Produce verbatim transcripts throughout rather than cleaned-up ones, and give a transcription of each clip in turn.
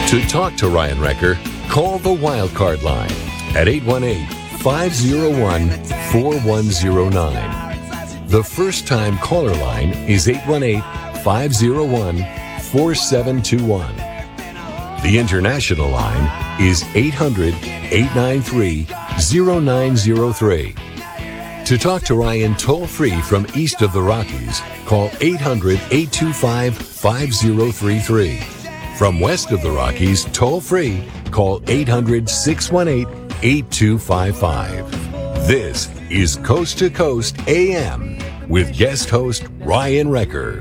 To talk to Ryan Wrecker, call the Wildcard line at eight one eight, five oh one, four one oh nine. The first-time caller line is eight one eight, five oh one, four seven two one. The international line is eight hundred, eight nine three, oh nine oh three. To talk to Ryan toll-free from east of the Rockies, call eight hundred, eight two five, five oh three three. From west of the Rockies, toll-free, call eight hundred, six one eight, eight two five five. This is Coast to Coast A M with guest host Ryan Wrecker.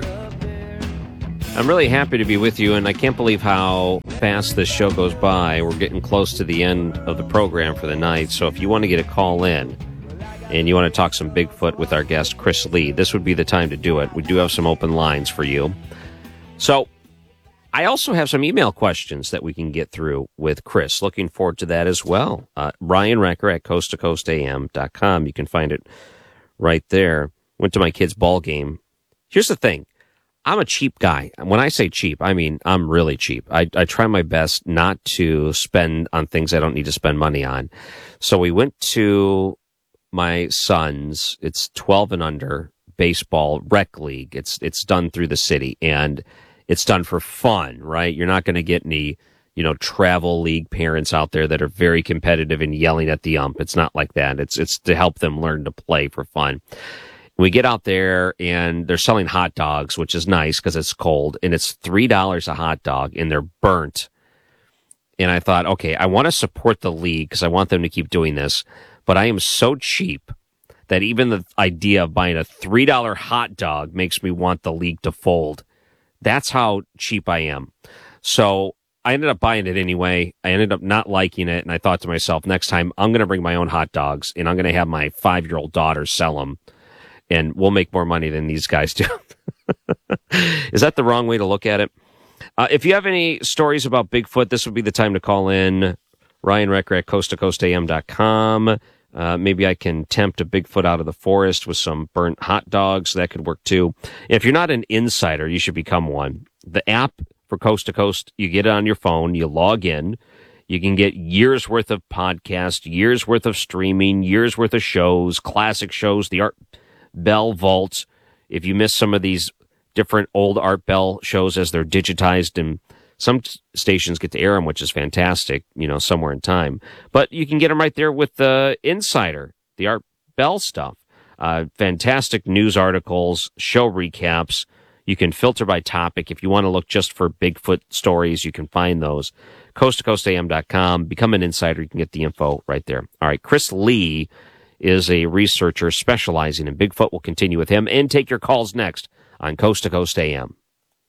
I'm really happy to be with you, and I can't believe how fast this show goes by. We're getting close to the end of the program for the night, so if you want to get a call in and you want to talk some Bigfoot with our guest, Chris Lee, this would be the time to do it. We do have some open lines for you. So I also have some email questions that we can get through with Chris. Looking forward to that as well. Uh, Ryan Wrecker at coast to coast a m dot com. You can find it right there. Went to my kid's ball game. Here's the thing. I'm a cheap guy. When I say cheap, I mean I'm really cheap. I, I try my best not to spend on things I don't need to spend money on. So we went to my son's, it's twelve and under, baseball rec league. It's it's done through the city, and it's done for fun, right? You're not going to get any, you know, travel league parents out there that are very competitive and yelling at the ump. It's not like that. It's it's to help them learn to play for fun. We get out there, and they're selling hot dogs, which is nice because it's cold, and it's three dollars a hot dog, and they're burnt. And I thought, okay, I want to support the league because I want them to keep doing this, but I am so cheap that even the idea of buying a three dollar hot dog makes me want the league to fold. That's how cheap I am. So I ended up buying it anyway. I ended up not liking it, and I thought to myself, next time I'm going to bring my own hot dogs, and I'm going to have my five-year-old daughter sell them, and we'll make more money than these guys do. Is that the wrong way to look at it? Uh, if you have any stories about Bigfoot, this would be the time to call in. Ryan Wrecker at coast to coast a m dot com. Uh, maybe I can tempt a Bigfoot out of the forest with some burnt hot dogs. That could work too. If you're not an insider, you should become one. The app for Coast to Coast, you get it on your phone, you log in, you can get years worth of podcasts, years worth of streaming, years worth of shows, classic shows, the Art Bell Vault. If you miss some of these different old Art Bell shows as they're digitized, and some stations get to air them, which is fantastic, you know, somewhere in time. But you can get them right there with the Insider, the Art Bell stuff. Uh, fantastic news articles, show recaps. You can filter by topic. If you want to look just for Bigfoot stories, you can find those. coast to coast a m dot com. Become an insider. You can get the info right there. All right, Chris Lee is a researcher specializing in Bigfoot. We'll continue with him and take your calls next on Coast to Coast A M.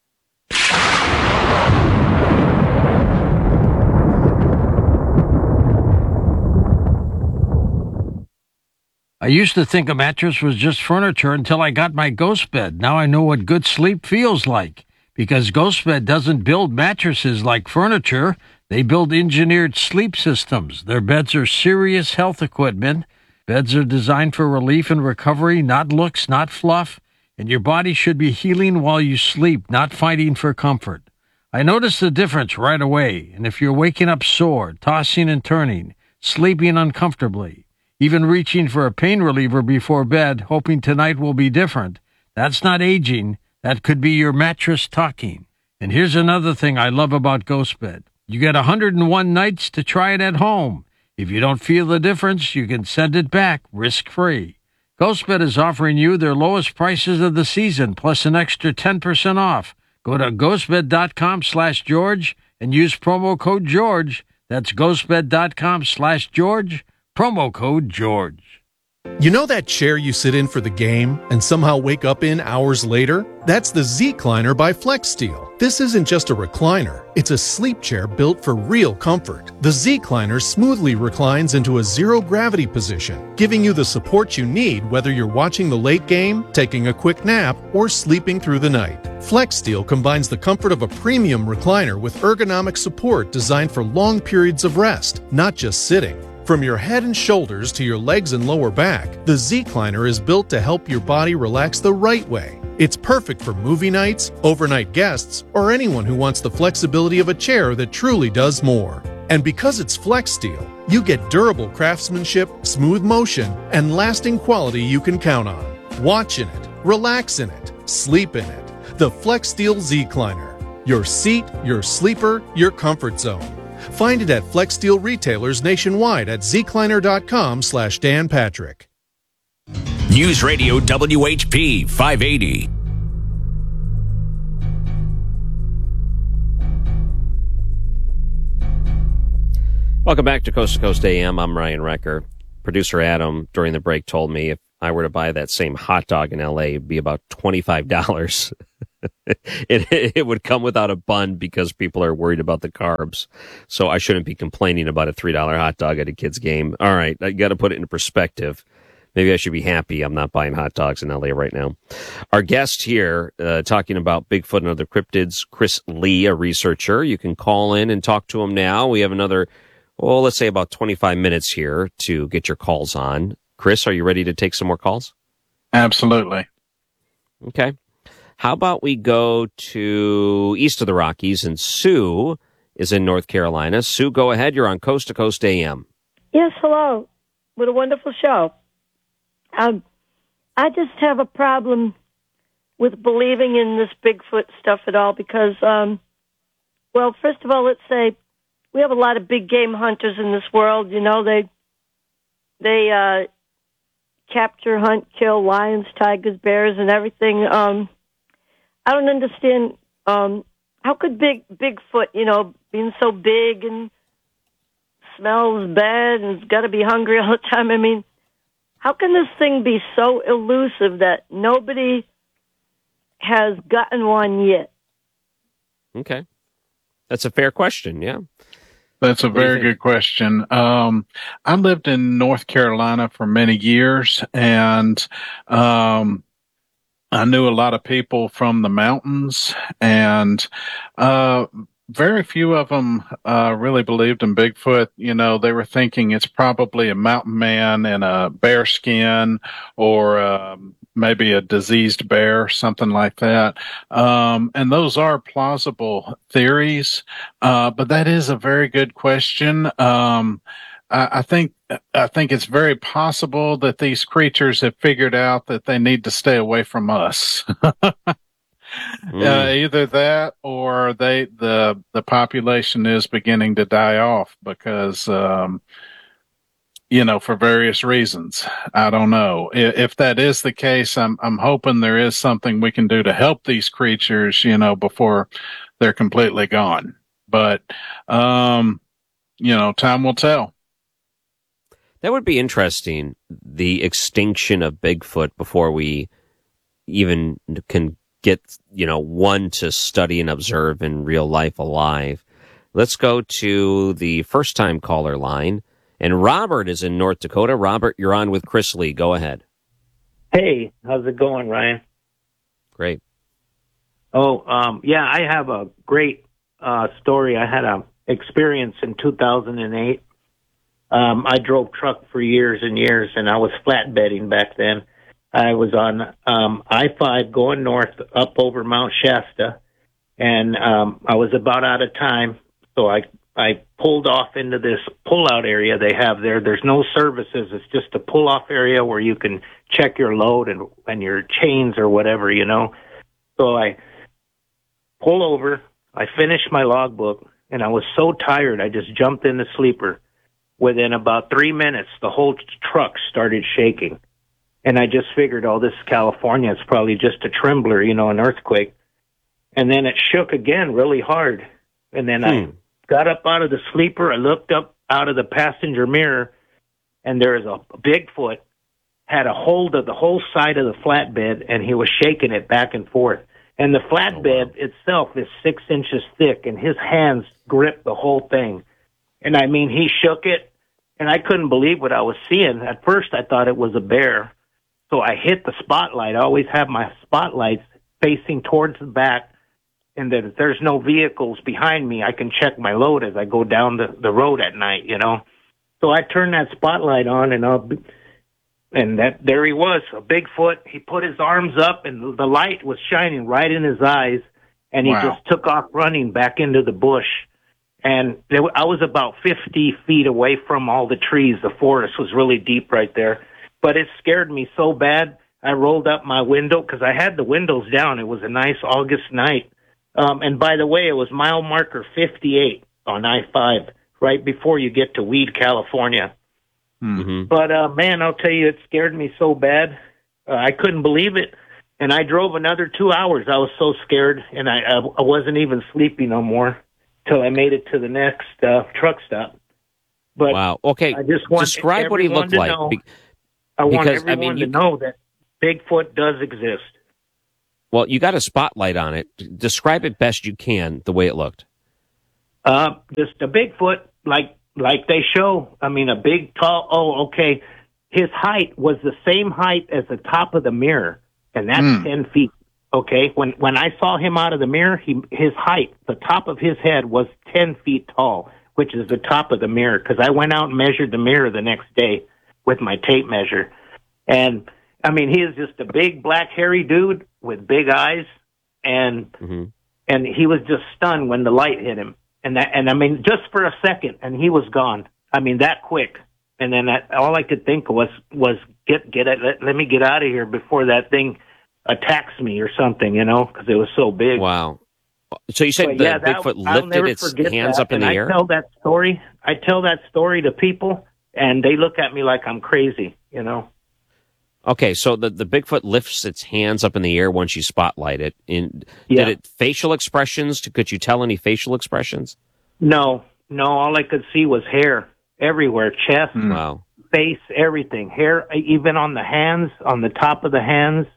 I used to think a mattress was just furniture until I got my Ghost Bed. Now I know what good sleep feels like. Because Ghost Bed doesn't build mattresses like furniture. They build engineered sleep systems. Their beds are serious health equipment. Beds are designed for relief and recovery, not looks, not fluff. And your body should be healing while you sleep, not fighting for comfort. I noticed the difference right away. And if you're waking up sore, tossing and turning, sleeping uncomfortably, even reaching for a pain reliever before bed, hoping tonight will be different, that's not aging. That could be your mattress talking. And here's another thing I love about Ghost Bed. You get one hundred one nights to try it at home. If you don't feel the difference, you can send it back risk-free. Ghost Bed is offering you their lowest prices of the season, plus an extra ten percent off. Go to ghostbed.com slash George and use promo code George. That's ghostbed.com slash George. Promo code George. You know that chair you sit in for the game and somehow wake up in hours later? That's the Z-Cliner by FlexSteel. This isn't just a recliner. It's a sleep chair built for real comfort. The Z-Cliner smoothly reclines into a zero-gravity position, giving you the support you need whether you're watching the late game, taking a quick nap, or sleeping through the night. FlexSteel combines the comfort of a premium recliner with ergonomic support designed for long periods of rest, not just sitting. From your head and shoulders to your legs and lower back, the Z-Cliner is built to help your body relax the right way. It's perfect for movie nights, overnight guests, or anyone who wants the flexibility of a chair that truly does more. And because it's Flex Steel, you get durable craftsmanship, smooth motion, and lasting quality you can count on. Watch in it, relax in it, sleep in it. The Flex Steel Z-Cliner. Your seat, your sleeper, your comfort zone. Find it at Flex Steel retailers nationwide at zcliner.com slash Dan Patrick. News Radio W H P five eighty. Welcome back to Coast to Coast A M. I'm Ryan Recker. Producer Adam, during the break, told me if I were to buy that same hot dog in L A, it'd be about twenty-five dollars. it, it would come without a bun because people are worried about the carbs. So I shouldn't be complaining about a three dollar hot dog at a kid's game. All right, I got to put it into perspective. Maybe I should be happy I'm not buying hot dogs in L A right now. Our guest here, uh, talking about Bigfoot and other cryptids, Chris Lee, a researcher. You can call in and talk to him now. We have another, well, let's say about twenty-five minutes here to get your calls on. Chris, are you ready to take some more calls? Absolutely. Okay. How about we go to east of the Rockies, and Sue is in North Carolina. Sue, go ahead. You're on Coast to Coast A M. Yes, hello. What a wonderful show. Um, I just have a problem with believing in this Bigfoot stuff at all because, um, well, first of all, let's say we have a lot of big game hunters in this world. You know, they they uh, capture, hunt, kill lions, tigers, bears, and everything. Um, I don't understand um, how could big Bigfoot, you know, being so big and smells bad and has got to be hungry all the time. I mean, how can this thing be so elusive that nobody has gotten one yet? Okay. That's a fair question, yeah. That's a very good question. Um, I lived in North Carolina for many years, and um, I knew a lot of people from the mountains, and uh, very few of them uh, really believed in Bigfoot. You know, they were thinking it's probably a mountain man in a bear skin or um, maybe a diseased bear, something like that. Um, and those are plausible theories, uh, but that is a very good question. Um, I, I think I think it's very possible that these creatures have figured out that they need to stay away from us. Mm. Uh, either that or they the the population is beginning to die off because um you know, for various reasons. I don't know. If, if that is the case, I'm I'm hoping there is something we can do to help these creatures, you know, before they're completely gone. But um you know, time will tell. That would be interesting, the extinction of Bigfoot before we even can get, you know, one to study and observe in real life alive. Let's go to the first-time caller line, and Robert is in North Dakota. Robert, you're on with Chris Lee. Go ahead. Hey, how's it going, Ryan? Great. Oh, um, yeah, I have a great uh, story. I had a experience in two thousand eight. Um, I drove truck for years and years, and I was flatbedding back then. I was on um, I five going north up over Mount Shasta, and um, I was about out of time, so I I pulled off into this pull-out area they have there. There's no services. It's just a pull-off area where you can check your load and, and your chains or whatever, you know. So I pull over, I finished my logbook, and I was so tired I just jumped in the sleeper. Within about three minutes, the whole truck started shaking. And I just figured, oh, this is California. It's probably just a trembler, you know, an earthquake. And then it shook again really hard. And then hmm. I got up out of the sleeper. I looked up out of the passenger mirror, and there was a Bigfoot, had a hold of the whole side of the flatbed, and he was shaking it back and forth. And the flatbed oh, wow. itself is six inches thick, and his hands gripped the whole thing. And, I mean, he shook it, and I couldn't believe what I was seeing. At first, I thought it was a bear. So I hit the spotlight. I always have my spotlights facing towards the back, and that if there's no vehicles behind me, I can check my load as I go down the, the road at night, you know. So I turn that spotlight on, and I'll be, And that there he was, a Bigfoot. He put his arms up, and the light was shining right in his eyes, and he Wow. just took off running back into the bush. And there, I was about fifty feet away from all the trees. The forest was really deep right there. But it scared me so bad, I rolled up my window because I had the windows down. It was a nice August night. Um, and by the way, it was mile marker fifty-eight on I five, right before you get to Weed, California. Mm-hmm. But, uh, man, I'll tell you, it scared me so bad. Uh, I couldn't believe it. And I drove another two hours. I was so scared, and I, I, I wasn't even sleepy no more till I made it to the next uh, truck stop. But Wow. Okay. I just want Describe what he everyone looked to like. know- Be- I want because, I everyone mean, you- to know that Bigfoot does exist. Well, you got a spotlight on it. Describe it best you can, the way it looked. Uh, just a Bigfoot, like like they show. I mean, a big, tall. Oh, okay. His height was the same height as the top of the mirror, and that's Hmm. ten feet. Okay. When when I saw him out of the mirror, he his height, the top of his head was ten feet tall, which is the top of the mirror. Because I went out and measured the mirror the next day with my tape measure, and I mean, he is just a big black hairy dude with big eyes, and Mm-hmm. and he was just stunned when the light hit him. And that, and I mean, just for a second, and he was gone. I mean, that quick. And then that, all I could think was, was get, get it, let, let me get out of here before that thing attacks me or something, you know, because it was so big. Wow. So you said But the yeah, that- Bigfoot I'll lifted never its forget hands that. up in and the I air? tell that story. I tell that story to people, and they look at me like I'm crazy, you know. Okay, so the, the Bigfoot lifts its hands up in the air once you spotlight it. In, Yeah. Did it facial expressions? Could you tell any facial expressions? No, no, all I could see was hair everywhere, chest, Wow. face, everything. Hair, even on the hands, on the top of the hands.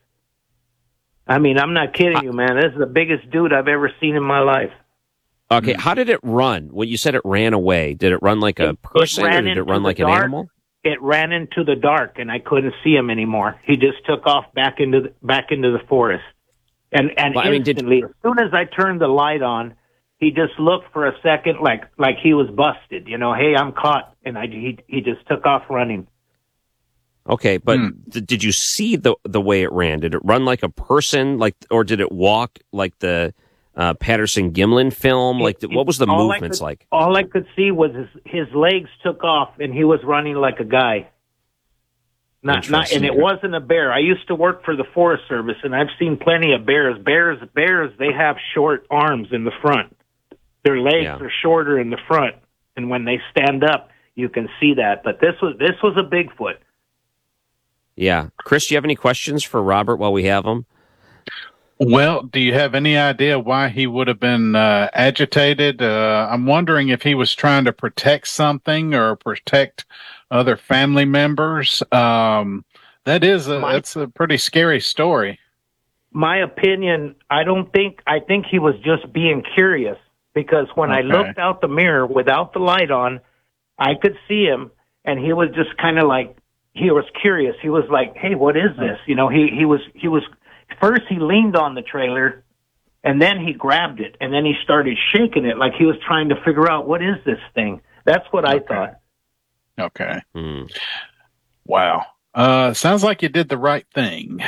I mean, I'm not kidding you, man. This is the biggest dude I've ever seen in my life. Okay, how did it run? Well, you said it ran away. Did it run like a It- it person, or ran did it into run the like an dark. animal? It ran into the dark, and I couldn't see him anymore. He just took off back into the, back into the forest, and and Well, I mean, did- instantly, as soon as I turned the light on, he just looked for a second, like like he was busted. You know, hey, I'm caught, and I he he just took off running. Okay, but Hmm. th- did you see the the way it ran? Did it run like a person, like, or did it walk like the uh, Patterson Gimlin film? Like, It- what was the all I movements could- like? All I could see was his, his legs took off, and he was running like a guy. Not, not, and it Interesting. wasn't a bear. I used to work for the Forest Service, and I've seen plenty of bears. Bears, bears, they have short arms in the front. Their legs Yeah. are shorter in the front, and when they stand up, you can see that. But this was this was a Bigfoot. Yeah, Chris, do you have any questions for Robert while we have him? Well, do you have any idea why he would have been uh, agitated? Uh, I'm wondering if he was trying to protect something or protect other family members. Um, that is a, My- that's a pretty scary story. My opinion, I don't think, I think he was just being curious, because when I Okay. looked out the mirror without the light on, I could see him, and he was just kind of like, he was curious. He was like, hey, what is this? You know, he, he was, he was, first he leaned on the trailer, and then he grabbed it, and then he started shaking it like he was trying to figure out, what is this thing? That's what I Okay. thought. Okay. Hmm. Wow. Uh, sounds like you did the right thing.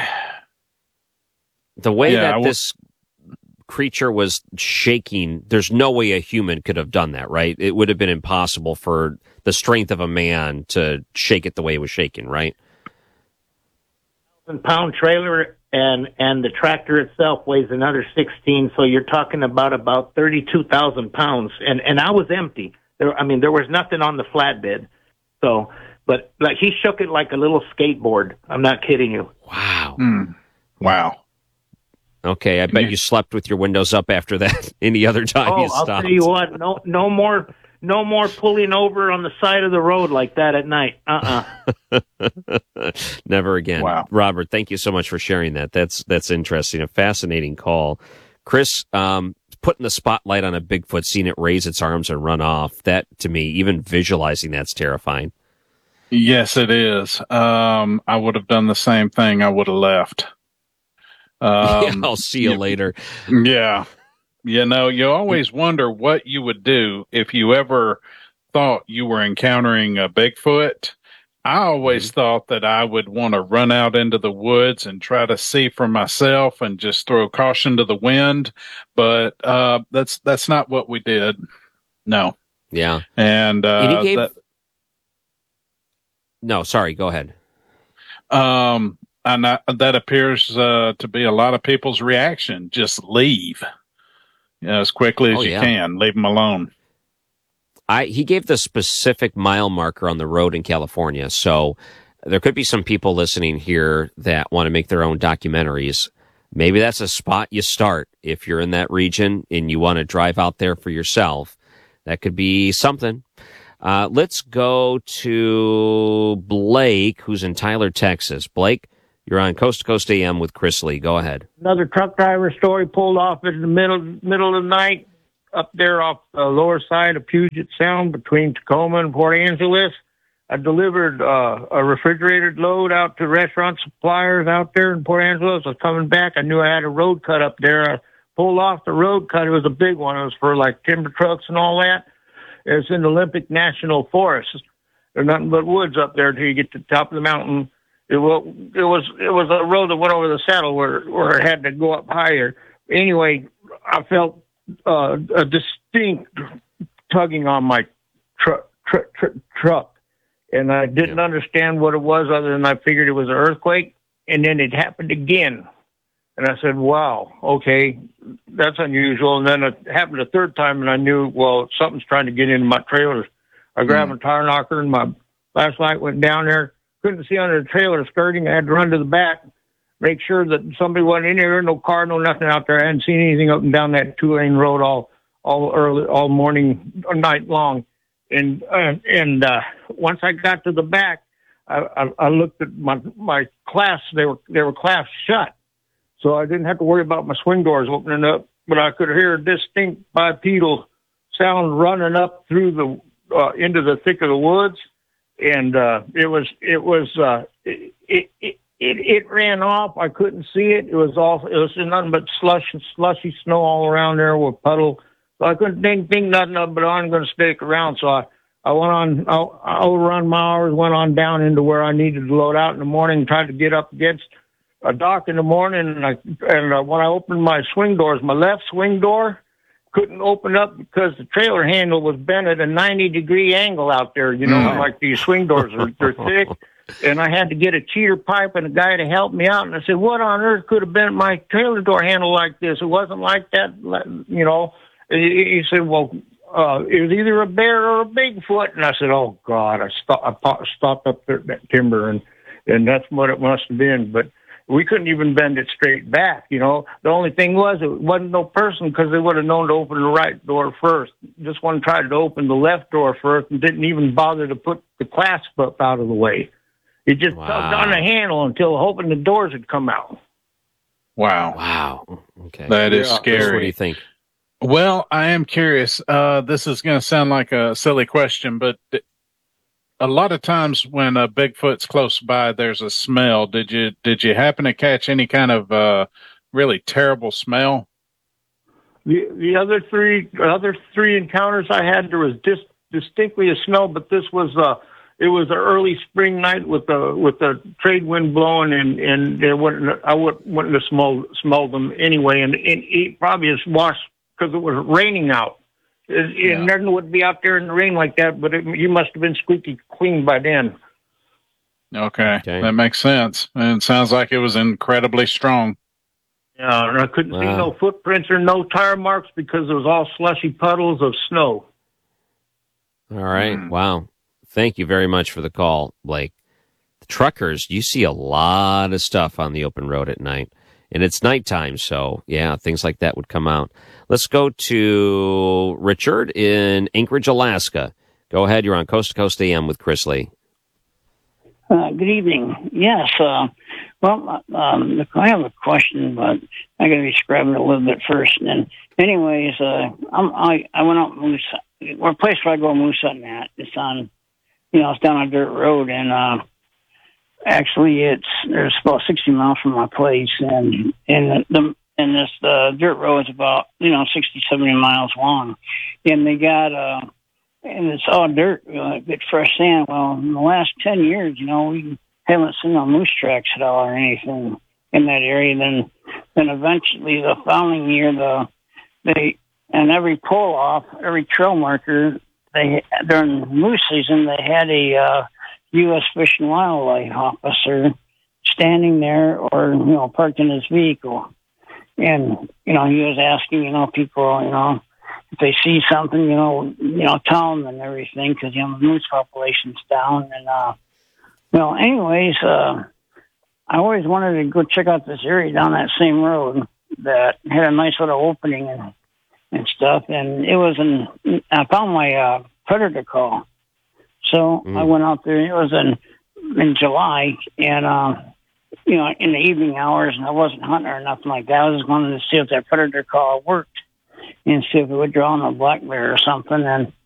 The way Yeah, I that w- this creature was shaking, there's no way a human could have done that, right? It would have been impossible for the strength of a man to shake it the way it was shaking, right? Pound trailer, and and the tractor itself weighs another sixteen, so you're talking about about thirty-two thousand pounds, and and I was empty. There, I mean, there was nothing on the flatbed, so but like he shook it like a little skateboard. I'm not kidding you. Wow. Hmm. Wow. Okay, I bet Yeah. you slept with your windows up after that. Any other time Oh, you I'll stopped? tell you what, no no more no more pulling over on the side of the road like that at night. Uh uh Never again. Wow. Robert, thank you so much for sharing that. That's that's interesting. A fascinating call. Chris, um, putting the spotlight on a Bigfoot, seeing it raise its arms and run off, that to me, even visualizing that's terrifying. Yes, it is. Um, I would have done the same thing. I would have left. Um, yeah, I'll see you yeah. later. Yeah. You know, you always wonder what you would do if you ever thought you were encountering a Bigfoot I always thought that I would want to run out into the woods and try to see for myself and just throw caution to the wind. But uh, that's that's not what we did. No. Yeah. And, uh, and he gave... that, no, sorry, go ahead. Um, and I, that appears uh, to be a lot of people's reaction. Just leave, you know, as quickly as oh, you yeah. can. Leave them alone. I he gave the specific mile marker on the road in California, so there could be some people listening here that want to make their own documentaries. Maybe that's a spot you start if you're in that region and you want to drive out there for yourself. That could be something. Uh, let's go to Blake, who's in Tyler, Texas. Blake, you're on Coast to Coast A M with Chris Lee. Go ahead. Another truck driver story, pulled off in the middle middle of the night up there off the lower side of Puget Sound between Tacoma and Port Angeles. I delivered uh, a refrigerated load out to restaurant suppliers out there in Port Angeles. I was coming back. I knew I had a road cut up there. I pulled off the road cut. It was a big one. It was for like timber trucks and all that. It's in the Olympic National Forest. There's nothing but woods up there until you get to the top of the mountain. It was it was it was a road that went over the saddle where where it had to go up higher. Anyway, I felt uh, a distinct tugging on my truck tr- tr- truck, and I didn't yeah. understand what it was other than I figured it was an earthquake. And then it happened again, and I said, "Wow, okay, that's unusual." And then it happened a third time, and I knew, well, something's trying to get into my trailer. I grabbed mm. a tire knocker, and my flashlight went down there. Couldn't see under the trailer skirting. I had to run to the back, make sure that somebody wasn't in there, no car, no nothing out there. I hadn't seen anything up and down that two-lane road all all early, all morning or night long. And uh, and uh, once I got to the back, I, I, I looked at my my clasps. They were they were clasped shut, so I didn't have to worry about my swing doors opening up. But I could hear a distinct bipedal sound running up through the uh, into the thick of the woods. And, uh, it was, it was, uh, it, it, it, it ran off. I couldn't see it. It was all, it was nothing but slush and slushy snow all around there with puddle. So I couldn't think, think nothing of it, but I'm going to stick around. So I, I went on, I, I overrun my hours, went on down into where I needed to load out in the morning, tried to get up against a dock in the morning. And I, and uh, when I opened my swing doors, my left swing door couldn't open up because the trailer handle was bent at a ninety degree angle out there. You know, mm. like these swing doors are they're thick. And I had to get a cheater pipe and a guy to help me out. And I said, what on earth could have bent my trailer door handle like this? It wasn't like that, you know. He said, well, uh, it was either a bear or a Bigfoot. And I said, oh, God. I, st- I stopped up there at that timber, and, and that's what it must have been. But we couldn't even bend it straight back, you know. The only thing was it wasn't no person because they would have known to open the right door first. This one tried to open the left door first and didn't even bother to put the clasp up out of the way. It just wow. tugged on the handle until hoping the doors had come out. Wow. Wow. Okay. That is yeah. scary. What do you think? Well, I am curious. Uh, this is going to sound like a silly question, but a lot of times when a Bigfoot's close by, there's a smell. Did you did you happen to catch any kind of uh, really terrible smell? The the other three other three encounters I had, there was dis, distinctly a smell, but this was uh it was an early spring night with the with the trade wind blowing, and and there wouldn't I wouldn't, wouldn't have smelled smelled them anyway, and, and it probably is washed because it was raining out. It, yeah. it nothing would be out there in the rain like that, but it, you must have been squeaky clean by then. Okay. okay, that makes sense. And it sounds like it was incredibly strong. Yeah, and I couldn't wow. see no footprints or no tire marks because it was all slushy puddles of snow. All right. Mm. Wow. Thank you very much for the call, Blake. The truckers, you see a lot of stuff on the open road at night. And it's nighttime, so, yeah, things like that would come out. Let's go to Richard in Anchorage, Alaska. Go ahead. You're on Coast to Coast A M with Chris Lee. Uh, good evening. Yes. Uh, well, um, I have a question, but I got to describe it a little bit first. And anyways, uh, I'm, I I went out moose. Well, place where I go moose hunting at. It's on, you know, it's down a dirt road, and uh, actually, it's there's about sixty miles from my place, and and the and this uh, dirt road is about you know sixty, seventy miles long, and they got uh and it's all dirt, you know, good fresh sand. Well, in the last ten years, you know, we haven't seen no moose tracks at all or anything in that area. Then, then eventually the following year, the they and every pull off, every trail marker, they during moose season they had a uh, U S Fish and Wildlife officer standing there, or you know, parked in his vehicle, and you know, he was asking, you know, people, you know, if they see something, you know, you know, tell them and everything, because you know the moose population's down. And uh, well, anyways, uh, I always wanted to go check out this area down that same road that had a nice little opening and and stuff. And it was in, I found my uh, predator call, so mm. I went out there. It was in in July, and uh, you know, in the evening hours, and I wasn't hunting or nothing like that. I was just wanting to see if that predator call worked and see if it would draw on a black bear or something. And